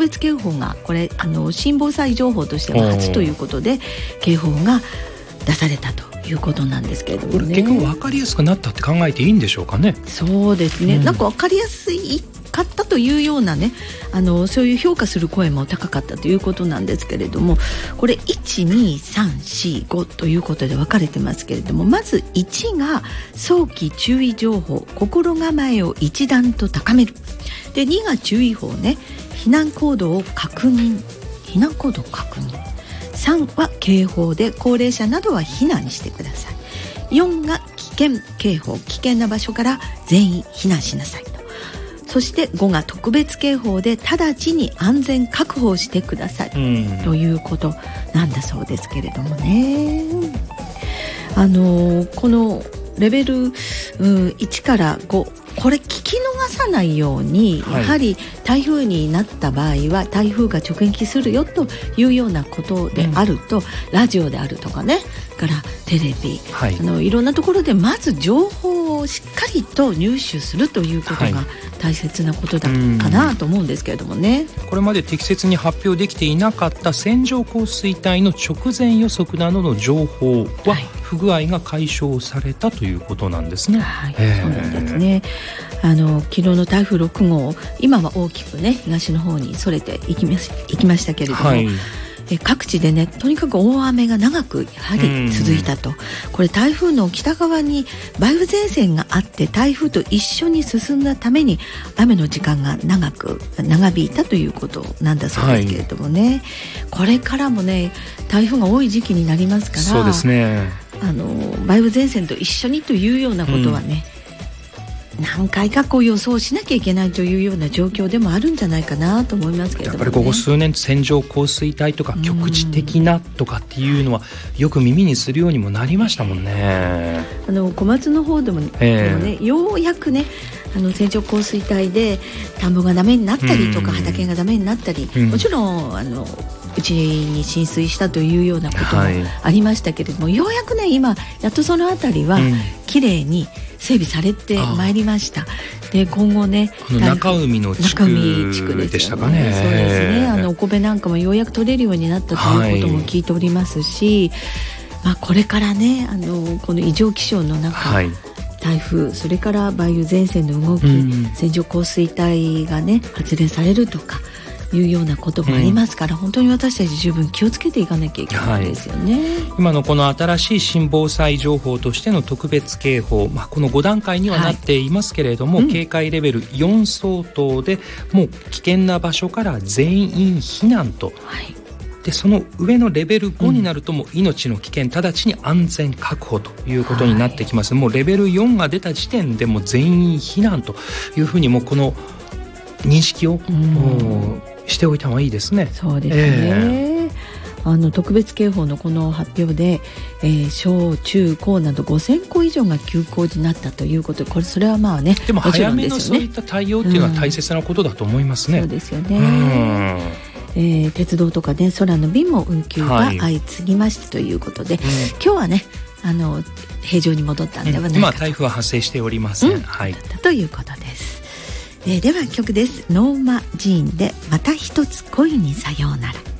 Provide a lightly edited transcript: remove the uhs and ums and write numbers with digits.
別警報がこれ新防災情報としては初ということで警報が出されたということなんですけれどもね。 これ結構分かりやすくなったって考えていいんでしょうかね。 そうですね、なんか分かりやすいかったというようなねそういう評価する声も高かったということなんですけれども、これ 1,2,3,4,5 ということで分かれてますけれども、まず1が早期注意情報、心構えを一段と高める。で2が注意報ね、避難行動を確認、3は警報で高齢者などは避難してください。4が危険警報、危険な場所から全員避難しなさいと。そして5が特別警報で直ちに安全確保してくださいということなんだそうですけれどもね。このレベル1から5、これ聞き逃さないように、やはり台風になった場合は台風が直撃するよというようなことであると、ラジオであるとかね、からテレビ、いろんなところでまず情報をしっかりと入手するということが大切なことだかなと思うんですけれどもね。 これまで適切に発表できていなかった線状降水帯の直前予測などの情報は不具合が解消されたということなんですね。 そうなんですね。昨日の台風6号、今は大きくね東の方にそれていきましたけれども、各地でねとにかく大雨が長くやはり続いたと。これ台風の北側に梅雨前線があって台風と一緒に進んだために雨の時間が長引いたということなんだそうですけれどもね、これからもね台風が多い時期になりますから、 そうですね、 梅雨前線と一緒にというようなことはね、何回か予想しなきゃいけないというような状況でもあるんじゃないかなと思いますけれどもね。 やっぱりここ数年線状降水帯とか局地的なとかっていうのはよく耳にするようにもなりましたもんね。 小松の方でもね、ようやくね線状降水帯で田んぼがダメになったりとか、畑がダメになったり、もちろんうちに浸水したというようなこともありましたけれども、ようやくね今やっとそのあたりはきれいに整備されてまいりました。で今後ね中海の地区でしたかね。 そうですね、お米なんかもようやく取れるようになったということも聞いておりますし、これからねこの異常気象の中、台風、それから梅雨前線の動き、線状降水帯がね発令されるとかいうようなこともありますから、本当に私たち十分気をつけていかなきゃいけないですよね。 今のこの新しい新防災情報としての特別警報、この5段階にはなっていますけれども、警戒レベル4相当でもう危険な場所から全員避難と、でその上のレベル5になるともう命の危険、直ちに安全確保ということになってきます。もうレベル4が出た時点でもう全員避難というふうにもうこの認識をしておいた方がいいですね。 そうですね、特別警報のこの発表で、小中高など5000校以上が休校になったということで、それはでも早めのそういった対応っていうのは大切なことだと思いますね。 そうですよね。鉄道とかね空の便も運休が相次ぎましたということで、今日はね平常に戻ったんではないかと、 今台風は発生しておりません、 ということです。では曲です。ノーマ・ジーンでまた一つ恋にさようなら。